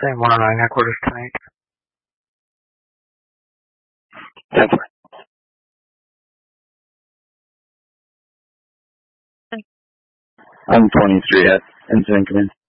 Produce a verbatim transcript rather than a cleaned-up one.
Same one on nine headquarters tonight. Thank you. I'm twenty-three at Incident Command.